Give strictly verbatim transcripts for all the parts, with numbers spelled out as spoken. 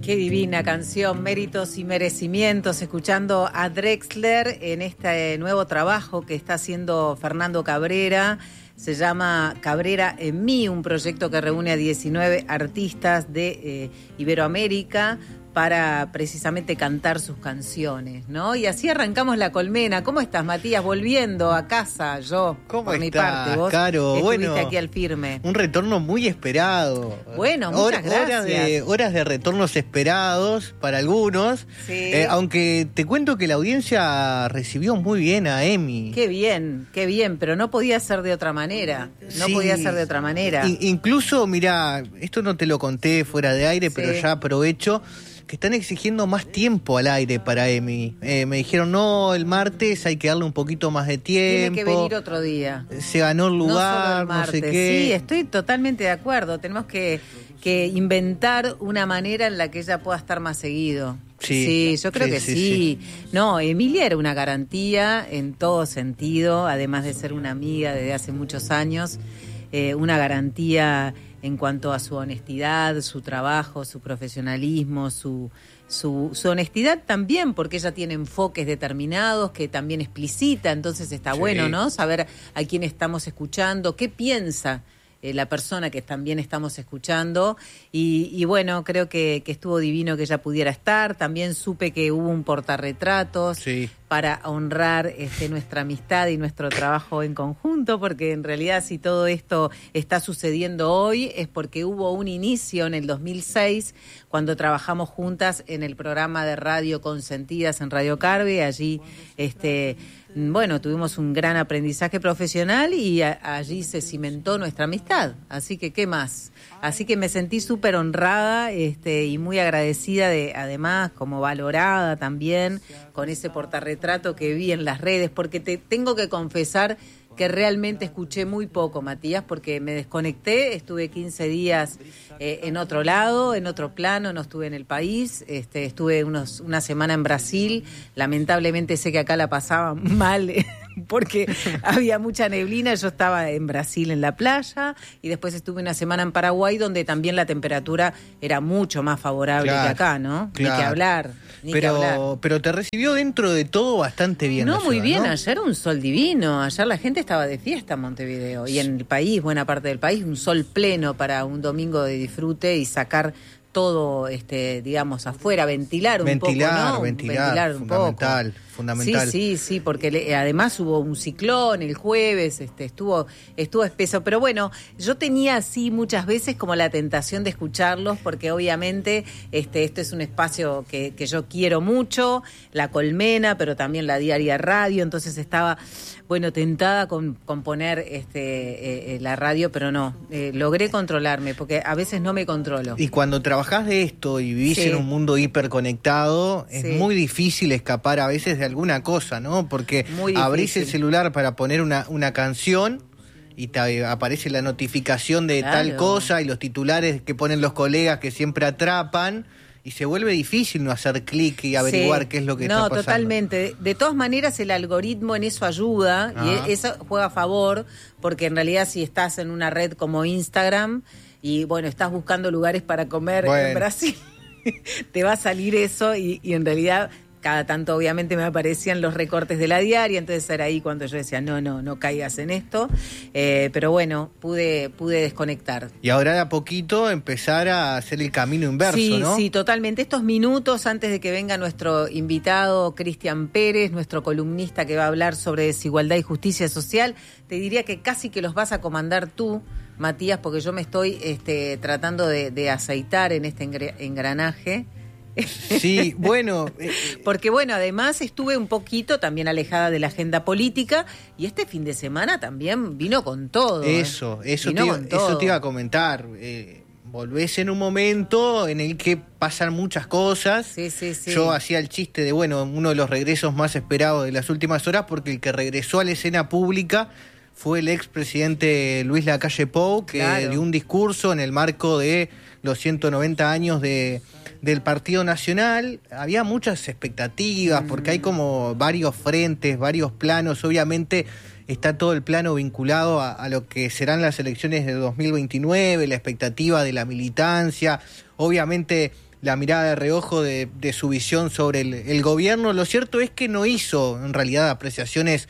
Qué divina canción, Méritos y Merecimientos, escuchando a Drexler en este nuevo trabajo que está haciendo Fernando Cabrera. Se llama Cabrera en mí, un proyecto que reúne a diecinueve artistas de eh, Iberoamérica para precisamente cantar sus canciones, ¿no? Y así arrancamos La Colmena. ¿Cómo estás, Matías? Volviendo a casa, yo, ¿Cómo por estás, mi parte. Vos Caro? estuviste bueno, aquí al firme. Un retorno muy esperado. Bueno, muchas Hor- gracias. Horas de, horas de retornos esperados para algunos. Sí. Eh, aunque te cuento que la audiencia recibió muy bien a Emi. Qué bien, qué bien, pero no podía ser de otra manera. No Sí. podía ser de otra manera. In- incluso, mirá, esto no te lo conté fuera de aire, Sí. pero ya aprovecho, que están exigiendo más tiempo al aire para Emi. Eh, me dijeron, no, el martes hay que darle un poquito más de tiempo. Tiene que venir otro día. Se ganó el No solo lugar, el no, martes. sé qué. Sí, estoy totalmente de acuerdo. Tenemos que, que inventar una manera en la que ella pueda estar más seguido. Sí, Sí, yo creo sí, que sí, sí. No, Emilia era una garantía en todo sentido, además de ser una amiga desde hace muchos años, eh, una garantía en cuanto a su honestidad, su trabajo, su profesionalismo, su, su, su honestidad también, porque ella tiene enfoques determinados que también explicita, entonces está Sí. bueno, ¿no? Saber a quién estamos escuchando, qué piensa eh, la persona que también estamos escuchando, y, y bueno, creo que, que estuvo divino que ella pudiera estar. También supe que hubo un portarretratos Sí. para honrar este, nuestra amistad y nuestro trabajo en conjunto, porque en realidad si todo esto está sucediendo hoy es porque hubo un inicio en el dos mil seis, cuando trabajamos juntas en el programa de radio Consentidas en Radio Carve. Allí, este, bueno, tuvimos un gran aprendizaje profesional y a, allí se cimentó nuestra amistad. Así que, ¿qué más? Así que me sentí súper honrada este, y muy agradecida, de, además, como valorada también con ese portarretrato que vi en las redes, porque te tengo que confesar que realmente escuché muy poco, Matías, porque me desconecté, estuve quince días eh, en otro lado, en otro plano, no estuve en el país, este, estuve unos, una semana en Brasil, lamentablemente sé que acá la pasaba mal, porque había mucha neblina. Yo estaba en Brasil en la playa y después estuve una semana en Paraguay, donde también la temperatura era mucho más favorable Claro, que acá, ¿no? claro. Ni que hablar, ni que hablar. Pero, pero te recibió dentro de todo bastante bien. No, la muy ciudad, bien, ¿no? ayer un sol divino, ayer la gente estaba de fiesta en Montevideo y en el país, buena parte del país, un sol pleno para un domingo de disfrute y sacar todo, este, digamos, afuera, ventilar un Ventilar, poco, ¿no? ventilar, un fundamental, poco. fundamental. Sí, sí, sí, porque le, además hubo un ciclón el jueves, este, estuvo, estuvo espeso, pero bueno, yo tenía así muchas veces como la tentación de escucharlos, porque obviamente este, esto es un espacio que, que yo quiero mucho, La Colmena, pero también la Diaria Radio, entonces estaba, bueno, tentada con, con poner este, eh, eh, la radio, pero no, eh, logré controlarme, porque a veces no me controlo. Y cuando trabajás de esto y vivís Sí. en un mundo hiperconectado, es Sí. muy difícil escapar a veces de alguna cosa, ¿no? Porque Muy abrís difícil. el celular para poner una, una canción y te aparece la notificación de Claro. tal cosa y los titulares que ponen los colegas que siempre atrapan, y se vuelve difícil no hacer clic y averiguar Sí. qué es lo que no, está pasando. totalmente. De, de todas maneras, el algoritmo en eso ayuda Ah. y eso juega a favor, porque en realidad si estás en una red como Instagram y bueno, estás buscando lugares para comer Bueno. en Brasil, te va a salir eso y, y en realidad cada tanto obviamente me aparecían los recortes de la diaria, entonces era ahí cuando yo decía, no, no, no caigas en esto, eh, pero bueno, pude, pude desconectar. Y ahora de a poquito empezar a hacer el camino inverso, Sí, ¿no? sí, totalmente. Estos minutos antes de que venga nuestro invitado Cristian Pérez, nuestro columnista que va a hablar sobre desigualdad y justicia social, te diría que casi que los vas a comandar tú, Matías, porque yo me estoy este, tratando de, de aceitar en este engre- engranaje. Sí, bueno... eh, Porque bueno, además estuve un poquito también alejada de la agenda política y este fin de semana también vino con todo. ¿eh? Eso, eso te, Vino iba, con eso todo. te iba a comentar. Eh, volvés en un momento en el que pasan muchas cosas. Sí, sí, sí. Yo hacía el chiste de, bueno, uno de los regresos más esperados de las últimas horas, porque el que regresó a la escena pública fue el expresidente Luis Lacalle Pou, que Claro. dio un discurso en el marco de los ciento noventa años de, del Partido Nacional. Había muchas expectativas, mm. porque hay como varios frentes, varios planos. Obviamente está todo el plano vinculado a, a lo que serán las elecciones de dos mil veintinueve, la expectativa de la militancia. Obviamente la mirada de reojo de, de su visión sobre el, el gobierno. Lo cierto es que no hizo en realidad apreciaciones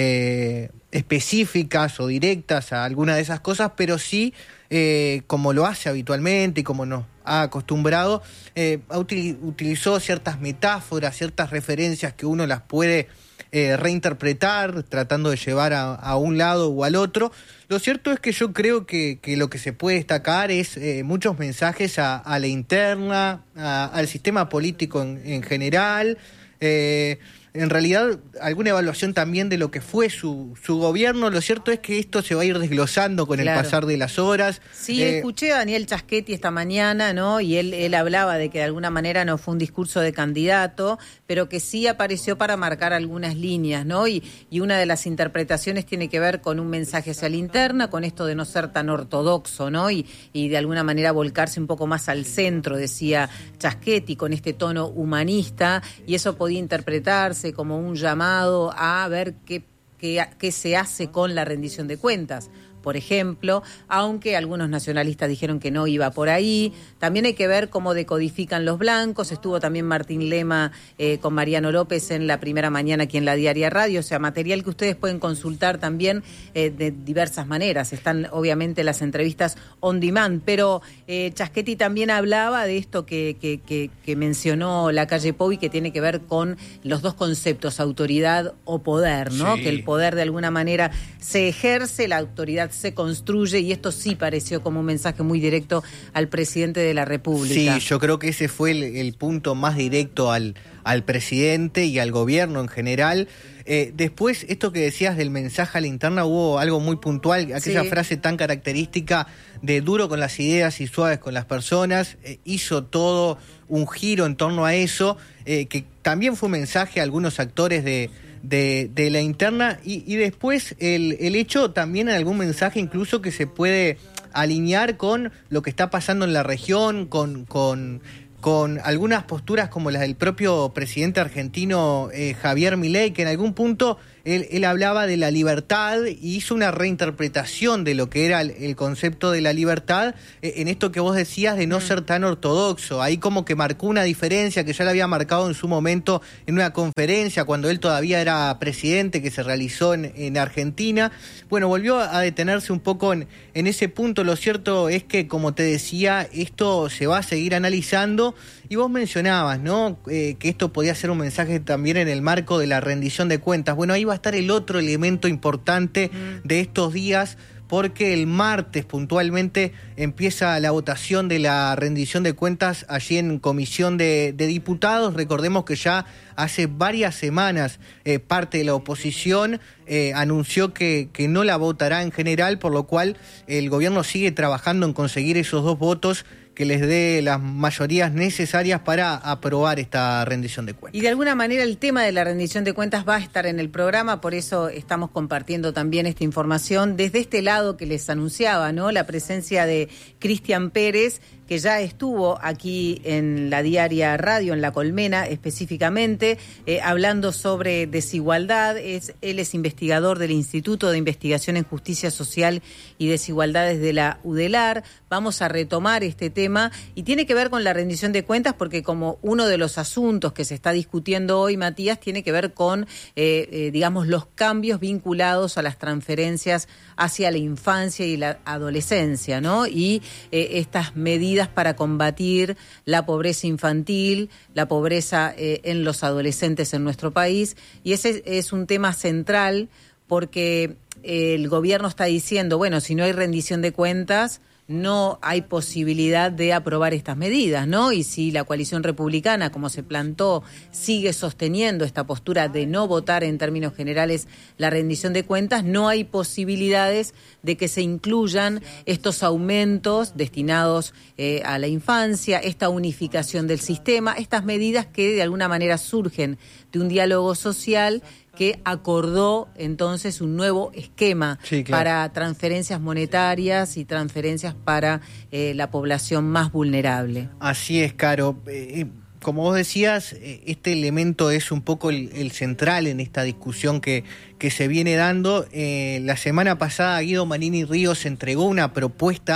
eh, específicas o directas a alguna de esas cosas, pero sí, eh, como lo hace habitualmente y como nos ha acostumbrado, eh, util, utilizó ciertas metáforas, ciertas referencias que uno las puede eh, reinterpretar, tratando de llevar a, a un lado o al otro. Lo cierto es que yo creo que, que lo que se puede destacar es eh, muchos mensajes a, a la interna, a, al sistema político en, en general, eh, en realidad alguna evaluación también de lo que fue su, su gobierno. Lo cierto es que esto se va a ir desglosando con claro. el pasar de las horas. Sí, eh, escuché a Daniel Chasquetti esta mañana, ¿no? Y él, él hablaba de que de alguna manera no fue un discurso de candidato, pero que sí apareció para marcar algunas líneas, ¿no? Y, y una de las interpretaciones tiene que ver con un mensaje hacia la interna, con esto de no ser tan ortodoxo, ¿no? Y, y de alguna manera volcarse un poco más al centro, decía Chasquetti, con este tono humanista, y eso podía interpretarse como un llamado a ver qué, qué, qué se hace con la rendición de cuentas, por ejemplo, aunque algunos nacionalistas dijeron que no iba por ahí. También hay que ver cómo decodifican los blancos. Estuvo también Martín Lema eh, con Mariano López en la primera mañana aquí en la Diaria Radio, o sea, material que ustedes pueden consultar también eh, de diversas maneras. Están obviamente las entrevistas on demand, pero eh, Chasquetti también hablaba de esto que, que, que, que mencionó Lacalle Pou y que tiene que ver con los dos conceptos, autoridad o poder, ¿no? Sí. Que el poder de alguna manera se ejerce, la autoridad se construye, y esto sí pareció como un mensaje muy directo al presidente de la República. Sí, yo creo que ese fue el, el punto más directo al, al presidente y al gobierno en general. Eh, después, esto que decías del mensaje a la interna, hubo algo muy puntual, aquella sí. frase tan característica de duro con las ideas y suaves con las personas, eh, hizo todo un giro en torno a eso, eh, que también fue un mensaje a algunos actores de De, de la interna, y, y después el, el hecho también en algún mensaje incluso que se puede alinear con lo que está pasando en la región, con, con, con algunas posturas como las del propio presidente argentino eh, Javier Milei, que en algún punto él, él hablaba de la libertad y hizo una reinterpretación de lo que era el, el concepto de la libertad eh, en esto que vos decías de no mm. ser tan ortodoxo. Ahí como que marcó una diferencia que ya la había marcado en su momento en una conferencia cuando él todavía era presidente, que se realizó en, en Argentina. Bueno, volvió a detenerse un poco en, en ese punto. Lo cierto es que, como te decía, esto se va a seguir analizando, y vos mencionabas, ¿no? Eh, que esto podía ser un mensaje también en el marco de la rendición de cuentas. Bueno, ahí va a estar el otro elemento importante mm. de estos días, porque el martes puntualmente empieza la votación de la rendición de cuentas allí en Comisión de, de Diputados. Recordemos que ya hace varias semanas eh, parte de la oposición eh, anunció que, que no la votará en general, por lo cual el gobierno sigue trabajando en conseguir esos dos votos que les dé las mayorías necesarias para aprobar esta rendición de cuentas. Y de alguna manera el tema de la rendición de cuentas va a estar en el programa, por eso estamos compartiendo también esta información desde este lado que les anunciaba, ¿no? La presencia de Cristian Pérez, que ya estuvo aquí en la Diaria Radio, en La Colmena específicamente, eh, hablando sobre desigualdad. Es, él es investigador del Instituto de Investigación en Justicia Social y Desigualdades de la UDELAR. Vamos a retomar este tema y tiene que ver con la rendición de cuentas, porque como uno de los asuntos que se está discutiendo hoy, Matías, tiene que ver con, eh, eh, digamos, los cambios vinculados a las transferencias hacia la infancia y la adolescencia, ¿no? Y eh, estas medidas para combatir la pobreza infantil, la pobreza eh, en los adolescentes en nuestro país. Y ese es un tema central, porque el gobierno está diciendo, bueno, si no hay rendición de cuentas, no hay posibilidad de aprobar estas medidas, ¿no? Y si la coalición republicana, como se plantó, sigue sosteniendo esta postura de no votar en términos generales la rendición de cuentas, no hay posibilidades de que se incluyan estos aumentos destinados eh, a la infancia, esta unificación del sistema, estas medidas que de alguna manera surgen de un diálogo social que acordó entonces un nuevo esquema sí, claro. para transferencias monetarias y transferencias para eh, la población más vulnerable. Así es, Caro. Eh, como vos decías, este elemento es un poco el, el central en esta discusión que, que se viene dando. Eh, la semana pasada Guido Manini Ríos entregó una propuesta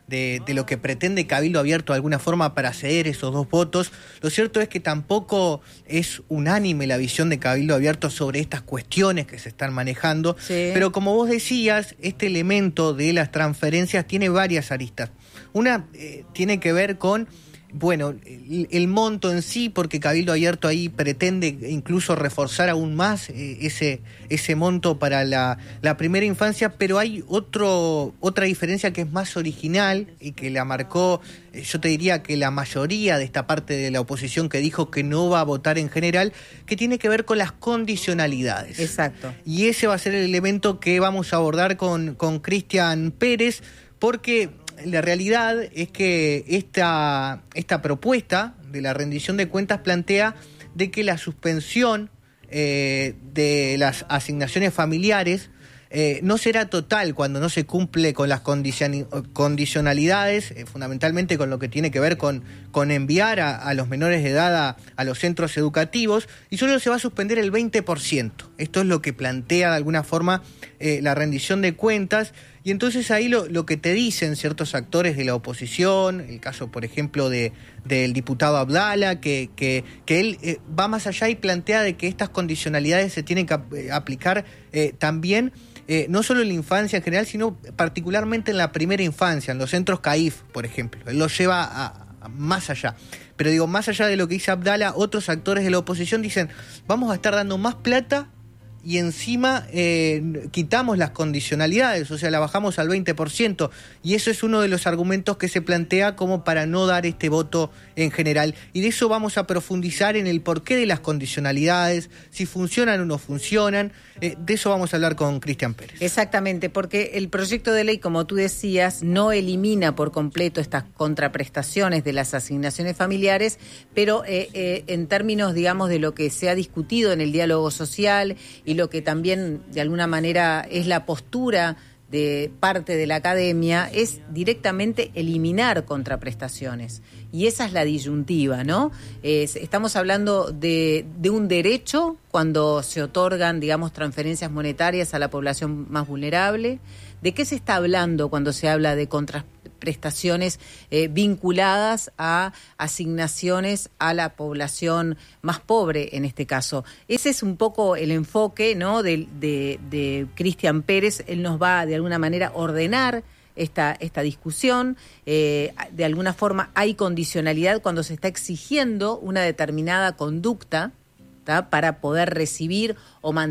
de, de lo que pretende Cabildo Abierto de alguna forma para ceder esos dos votos. Lo cierto es que tampoco es unánime la visión de Cabildo Abierto sobre estas cuestiones que se están manejando, sí. Pero como vos decías, este elemento de las transferencias tiene varias aristas. Una eh, tiene que ver con Bueno, el, el monto en sí, porque Cabildo Abierto ahí pretende incluso reforzar aún más eh, ese, ese monto para la, la primera infancia, pero hay otro, otra diferencia que es más original y que la marcó, eh, yo te diría que la mayoría de esta parte de la oposición que dijo que no va a votar en general, que tiene que ver con las condicionalidades. Exacto. Y ese va a ser el elemento que vamos a abordar con, con Cristian Pérez, porque la realidad es que esta, esta propuesta de la rendición de cuentas plantea de que la suspensión eh, de las asignaciones familiares eh, no será total cuando no se cumple con las condicion- condicionalidades, eh, fundamentalmente con lo que tiene que ver con, con enviar a, a los menores de edad a, a los centros educativos, y solo se va a suspender el veinte por ciento. Esto es lo que plantea de alguna forma eh, la rendición de cuentas. Y entonces ahí lo, lo que te dicen ciertos actores de la oposición, el caso, por ejemplo, de del diputado Abdala, que, que, que él eh, va más allá y plantea de que estas condicionalidades se tienen que ap- aplicar eh, también, eh, no solo en la infancia en general, sino particularmente en la primera infancia, en los centros C A I F, por ejemplo. Él lo lleva a, a más allá. Pero digo, más allá de lo que dice Abdala, otros actores de la oposición dicen, vamos a estar dando más plata y encima eh, quitamos las condicionalidades, o sea, la bajamos al veinte por ciento, y eso es uno de los argumentos que se plantea como para no dar este voto en general. Y de eso vamos a profundizar en el porqué de las condicionalidades, si funcionan o no funcionan. Eh, de eso vamos a hablar con Cristian Pérez. Exactamente, porque el proyecto de ley, como tú decías, no elimina por completo estas contraprestaciones de las asignaciones familiares, pero eh, eh, en términos, digamos, de lo que se ha discutido en el diálogo social y lo que también de alguna manera es la postura de parte de la academia, es directamente eliminar contraprestaciones. Y esa es la disyuntiva, ¿no? Es, estamos hablando de, de un derecho cuando se otorgan, digamos, transferencias monetarias a la población más vulnerable. ¿De qué se está hablando cuando se habla de contraprestaciones eh, vinculadas a asignaciones a la población más pobre en este caso? Ese es un poco el enfoque, ¿no?, de, de, de Cristian Pérez. Él nos va de alguna manera a ordenar esta, esta discusión. Eh, de alguna forma hay condicionalidad cuando se está exigiendo una determinada conducta, ¿tá?, para poder recibir o mantener